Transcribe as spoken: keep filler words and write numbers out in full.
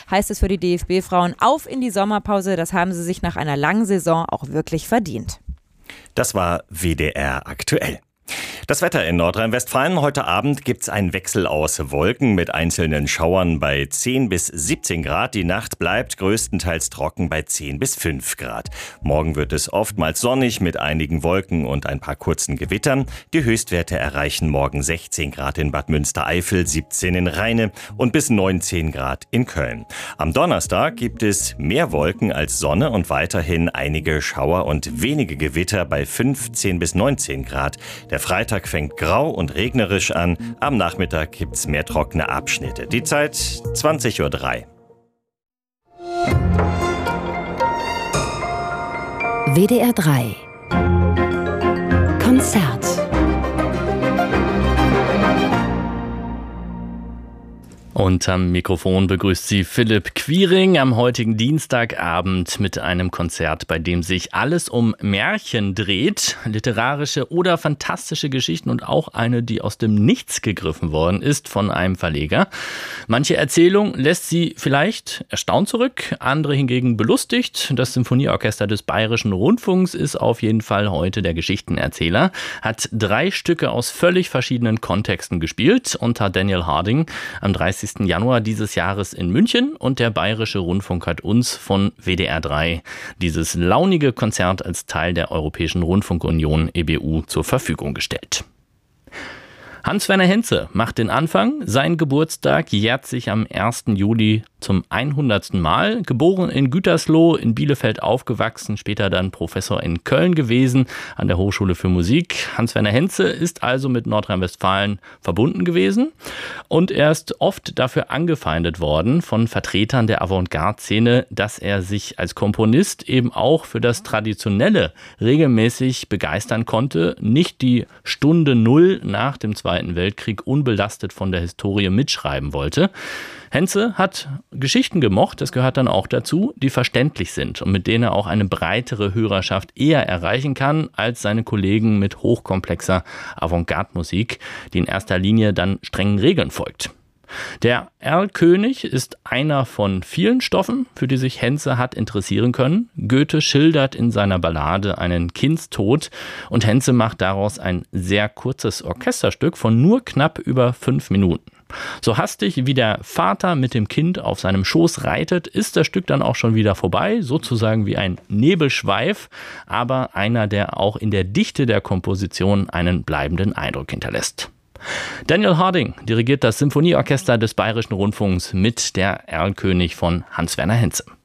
heißt es für die D F B-Frauen auf in die Sommerpause. Das haben sie sich nach einer langen Saison auch wirklich verdient. Das war W D R aktuell. Das Wetter in Nordrhein-Westfalen. Heute Abend gibt's einen Wechsel aus Wolken mit einzelnen Schauern bei zehn bis siebzehn Grad. Die Nacht bleibt größtenteils trocken bei zehn bis fünf Grad. Morgen wird es oftmals sonnig mit einigen Wolken und ein paar kurzen Gewittern. Die Höchstwerte erreichen morgen sechzehn Grad in Bad Münstereifel, siebzehn in Rheine und bis neunzehn Grad in Köln. Am Donnerstag gibt es mehr Wolken als Sonne und weiterhin einige Schauer und wenige Gewitter bei fünfzehn bis neunzehn Grad. Der Freitag fängt grau und regnerisch an. Am Nachmittag gibt's mehr trockene Abschnitte. Die Zeit zwanzig Uhr drei. W D R drei Konzert. Und am Mikrofon begrüßt sie Philipp Quiring am heutigen Dienstagabend mit einem Konzert, bei dem sich alles um Märchen dreht, literarische oder fantastische Geschichten und auch eine, die aus dem Nichts gegriffen worden ist von einem Verleger. Manche Erzählung lässt sie vielleicht erstaunt zurück, andere hingegen belustigt. Das Symphonieorchester des Bayerischen Rundfunks ist auf jeden Fall heute der Geschichtenerzähler, hat drei Stücke aus völlig verschiedenen Kontexten gespielt unter Daniel Harding am dreißigsten Januar dieses Jahres in München, und der Bayerische Rundfunk hat uns von W D R drei dieses launige Konzert als Teil der Europäischen Rundfunkunion E B U zur Verfügung gestellt. Hans-Werner Henze macht den Anfang. Sein Geburtstag jährt sich am ersten Juli zum hundertsten Mal. Geboren in Gütersloh, in Bielefeld aufgewachsen, später dann Professor in Köln gewesen an der Hochschule für Musik. Hans-Werner Henze ist also mit Nordrhein-Westfalen verbunden gewesen und er ist oft dafür angefeindet worden von Vertretern der Avantgarde-Szene, dass er sich als Komponist eben auch für das Traditionelle regelmäßig begeistern konnte, nicht die Stunde Null nach dem Zweiten Weltkrieg unbelastet von der Historie mitschreiben wollte. Henze hat Geschichten gemocht, das gehört dann auch dazu, die verständlich sind und mit denen er auch eine breitere Hörerschaft eher erreichen kann als seine Kollegen mit hochkomplexer Avantgarde-Musik, die in erster Linie dann strengen Regeln folgt. Der Erlkönig ist einer von vielen Stoffen, für die sich Henze hat interessieren können. Goethe schildert in seiner Ballade einen Kindstod und Henze macht daraus ein sehr kurzes Orchesterstück von nur knapp über fünf Minuten. So hastig wie der Vater mit dem Kind auf seinem Schoß reitet, ist das Stück dann auch schon wieder vorbei, sozusagen wie ein Nebelschweif, aber einer, der auch in der Dichte der Komposition einen bleibenden Eindruck hinterlässt. Daniel Harding dirigiert das Symphonieorchester des Bayerischen Rundfunks mit der Erlkönig von Hans-Werner Henze.